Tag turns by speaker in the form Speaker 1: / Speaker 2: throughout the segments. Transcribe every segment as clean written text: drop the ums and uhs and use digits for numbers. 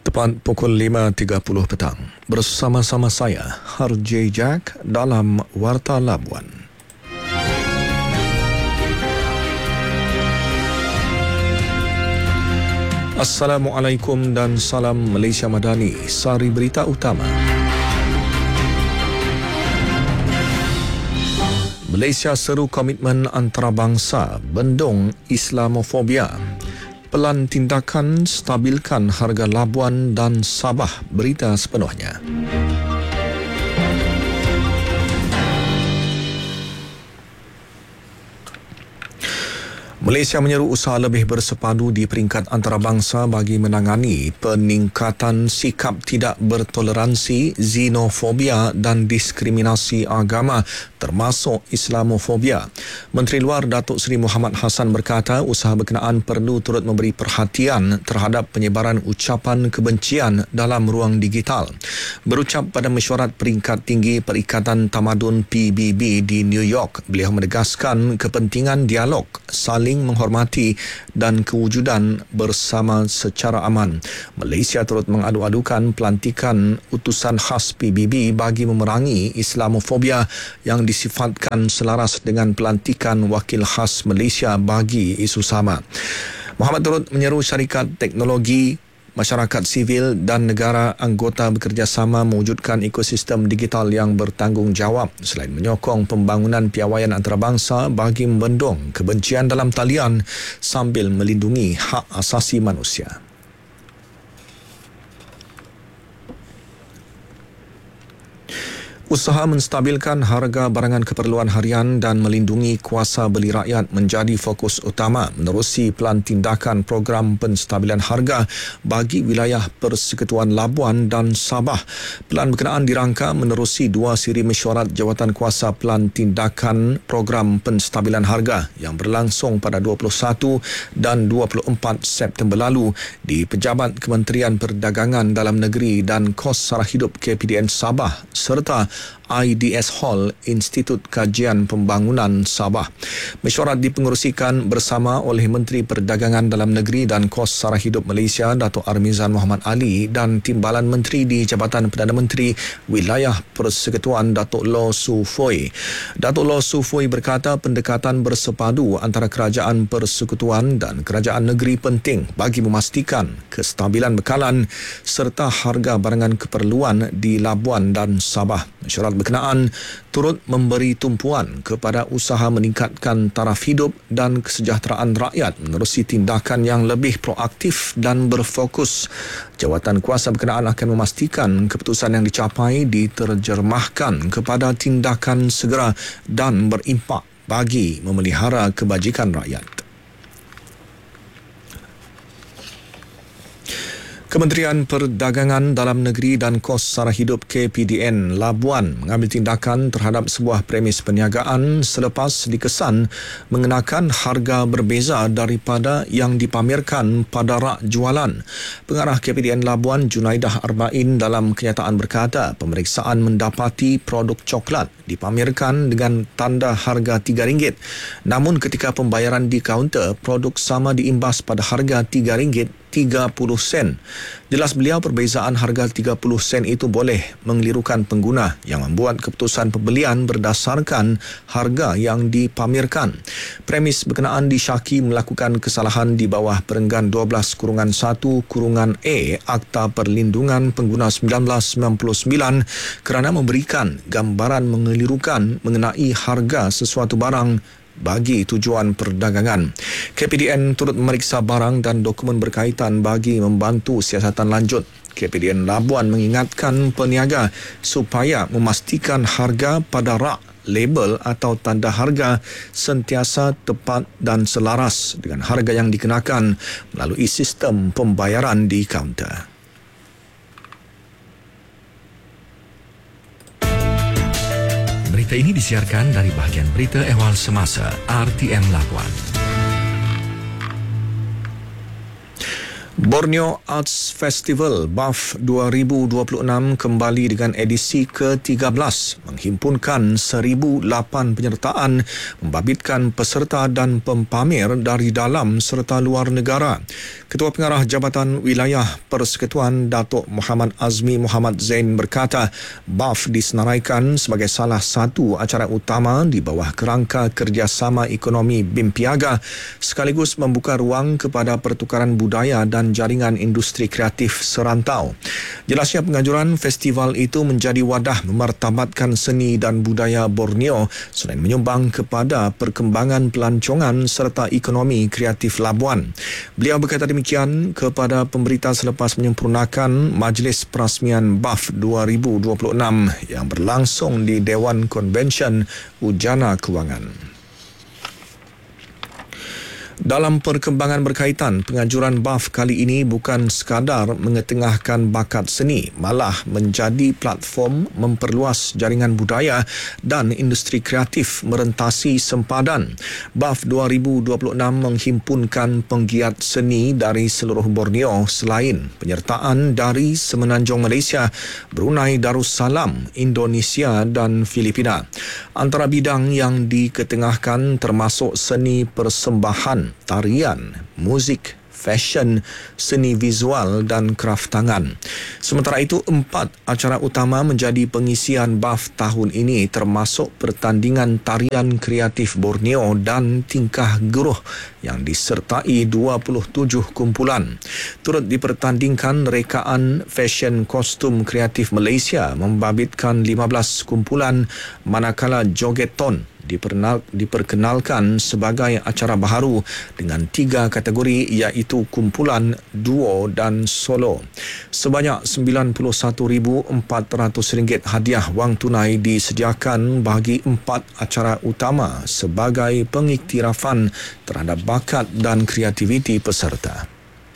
Speaker 1: Tepat pukul 5.30 petang. Bersama-sama saya, Harjay Jack dalam Warta Labuan. Assalamualaikum dan salam Malaysia Madani. Sari berita utama. Malaysia seru komitmen antarabangsa bendung Islamofobia. Pelan tindakan stabilkan harga Labuan dan Sabah. Berita sepenuhnya. Malaysia menyeru usaha lebih bersepadu di peringkat antarabangsa bagi menangani peningkatan sikap tidak bertoleransi, xenofobia dan diskriminasi agama termasuk Islamofobia. Menteri Luar Datuk Seri Muhammad Hassan berkata usaha berkenaan perlu turut memberi perhatian terhadap penyebaran ucapan kebencian dalam ruang digital. Berucap pada mesyuarat peringkat tinggi Perikatan Tamadun PBB di New York, beliau menegaskan kepentingan dialog, saling menghormati dan kewujudan bersama secara aman. Malaysia turut mengadu-adukan pelantikan utusan khas PBB bagi memerangi Islamofobia yang disifatkan selaras dengan pelantikan wakil khas Malaysia bagi isu sama. Muhammad turut menyeru syarikat teknologi, masyarakat sivil dan negara anggota bekerjasama mewujudkan ekosistem digital yang bertanggungjawab selain menyokong pembangunan piawaian antarabangsa bagi membendung kebencian dalam talian sambil melindungi hak asasi manusia. Usaha menstabilkan harga barangan keperluan harian dan melindungi kuasa beli rakyat menjadi fokus utama menerusi pelan tindakan program penstabilan harga bagi wilayah Persekutuan Labuan dan Sabah. Pelan berkenaan dirangka menerusi dua siri mesyuarat Jawatan Kuasa Pelan Tindakan Program Penstabilan Harga yang berlangsung pada 21 dan 24 September lalu di Pejabat Kementerian Perdagangan Dalam Negeri dan Kos Sara Hidup KPDN Sabah serta IDS Hall Institut Kajian Pembangunan Sabah. Mesyuarat dipengerusikan bersama oleh Menteri Perdagangan Dalam Negeri dan Kos Sara Hidup Malaysia Datuk Armizan Muhammad Ali dan Timbalan Menteri di Jabatan Perdana Menteri Wilayah Persekutuan Datuk Loh Su Fui. Datuk Loh Su Fui berkata pendekatan bersepadu antara Kerajaan Persekutuan dan Kerajaan Negeri penting bagi memastikan kestabilan bekalan serta harga barangan keperluan di Labuan dan Sabah. Mesyuarat berkenaan turut memberi tumpuan kepada usaha meningkatkan taraf hidup dan kesejahteraan rakyat menerusi tindakan yang lebih proaktif dan berfokus. Jawatan kuasa berkenaan akan memastikan keputusan yang dicapai diterjemahkan kepada tindakan segera dan berimpak bagi memelihara kebajikan rakyat. Kementerian Perdagangan Dalam Negeri dan Kos Sara Hidup KPDN Labuan mengambil tindakan terhadap sebuah premis perniagaan selepas dikesan mengenakan harga berbeza daripada yang dipamerkan pada rak jualan. Pengarah KPDN Labuan Junaidah Arba'in dalam kenyataan berkata pemeriksaan mendapati produk coklat dipamerkan dengan tanda harga RM3. Namun ketika pembayaran di kaunter, produk sama diimbas pada harga RM3.30. Jelas beliau perbezaan harga 30 sen itu boleh mengelirukan pengguna yang membuat keputusan pembelian berdasarkan harga yang dipamerkan. Premis berkenaan disyaki melakukan kesalahan di bawah perenggan 12-1-A Akta Perlindungan Pengguna 1999 kerana memberikan gambaran mengelirukan mengenai harga sesuatu barang bagi tujuan perdagangan. KPDN turut memeriksa barang dan dokumen berkaitan bagi membantu siasatan lanjut. KPDN Labuan mengingatkan peniaga supaya memastikan harga pada rak, label atau tanda harga sentiasa tepat dan selaras dengan harga yang dikenakan melalui sistem pembayaran di kaunter.
Speaker 2: Berita ini disiarkan dari bahagian Berita Ehwal Semasa RTM Labuan.
Speaker 1: Borneo Arts Festival BAF 2026 kembali dengan edisi ke-13 menghimpunkan 1,008 penyertaan membabitkan peserta dan pempamer dari dalam serta luar negara. Ketua Pengarah Jabatan Wilayah Persekutuan Datuk Muhammad Azmi Muhammad Zain berkata BAF disenaraikan sebagai salah satu acara utama di bawah kerangka kerjasama ekonomi BIM Piaga sekaligus membuka ruang kepada pertukaran budaya dan jaringan industri kreatif serantau. Jelasnya penganjuran festival itu menjadi wadah memartabatkan seni dan budaya Borneo selain menyumbang kepada perkembangan pelancongan serta ekonomi kreatif Labuan. Beliau berkata demikian kepada pemberita selepas menyempurnakan Majlis Perasmian BAF 2026 yang berlangsung di Dewan Konvensyen Ujana Kewangan. Dalam perkembangan berkaitan, penganjuran BAF kali ini bukan sekadar mengetengahkan bakat seni, malah menjadi platform memperluas jaringan budaya dan industri kreatif merentasi sempadan. BAF 2026 menghimpunkan penggiat seni dari seluruh Borneo selain penyertaan dari Semenanjung Malaysia, Brunei Darussalam, Indonesia dan Filipina. Antara bidang yang diketengahkan termasuk seni persembahan, tarian, muzik, fashion, seni visual dan kraf tangan. Sementara itu, 4 acara utama menjadi pengisian BAF tahun ini termasuk pertandingan tarian kreatif Borneo dan tingkah geruh yang disertai 27 kumpulan. Turut dipertandingkan rekaan fashion kostum kreatif Malaysia membabitkan 15 kumpulan, manakala jogeton diperkenalkan sebagai acara baharu dengan 3 kategori iaitu kumpulan, duo dan solo. Sebanyak RM91,400 hadiah wang tunai disediakan bagi 4 acara utama sebagai pengiktirafan terhadap bakat dan kreativiti peserta.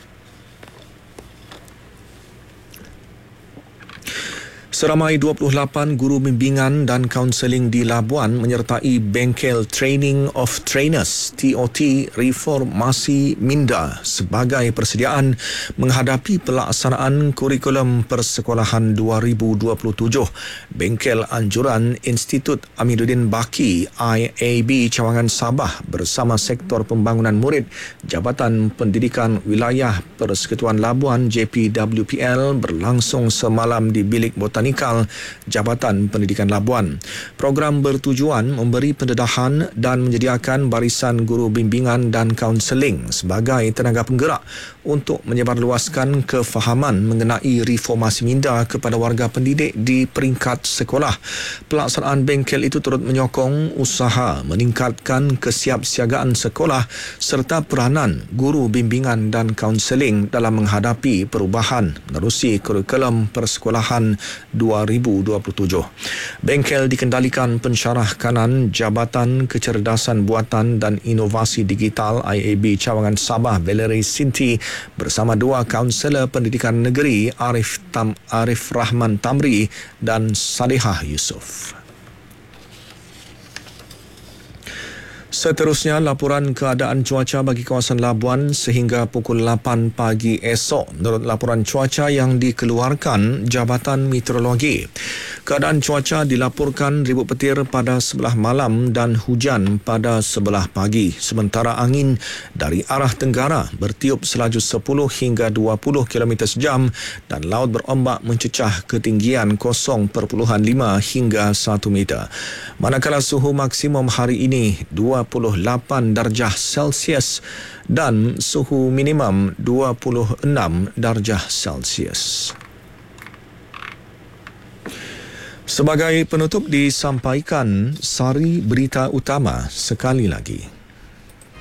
Speaker 1: Seramai 28 guru bimbingan dan kaunseling di Labuan menyertai Bengkel Training of Trainers TOT Reformasi Minda sebagai persediaan menghadapi pelaksanaan kurikulum persekolahan 2027. Bengkel Anjuran Institut Amiruddin Baki IAB Cawangan Sabah bersama Sektor Pembangunan Murid Jabatan Pendidikan Wilayah Persekutuan Labuan JPWPL berlangsung semalam di Bilik Botanikal Jabatan Pendidikan Labuan. Program bertujuan memberi pendedahan dan menyediakan barisan guru bimbingan dan kaunseling sebagai tenaga penggerak untuk menyebarluaskan kefahaman mengenai reformasi minda kepada warga pendidik di peringkat sekolah. Pelaksanaan bengkel itu turut menyokong usaha meningkatkan kesiapsiagaan sekolah serta peranan guru bimbingan dan kaunseling dalam menghadapi perubahan menerusi kurikulum persekolahan 2027. Bengkel dikendalikan pensyarah kanan Jabatan Kecerdasan Buatan dan Inovasi Digital IAB Cawangan Sabah Valerie Sinti bersama 2 kaunselor pendidikan negeri Arif Rahman Tamri dan Salihah Yusof. Seterusnya, laporan keadaan cuaca bagi kawasan Labuan sehingga pukul 8 pagi esok menurut laporan cuaca yang dikeluarkan Jabatan Meteorologi. Keadaan cuaca dilaporkan ribut petir pada sebelah malam dan hujan pada sebelah pagi. Sementara angin dari arah tenggara bertiup selaju 10 hingga 20 km sejam dan laut berombak mencecah ketinggian 0.5 hingga 1 meter. Manakala suhu maksimum hari ini 28 darjah Celsius dan suhu minimum 26 darjah Celsius. Sebagai penutup disampaikan sari berita utama sekali lagi.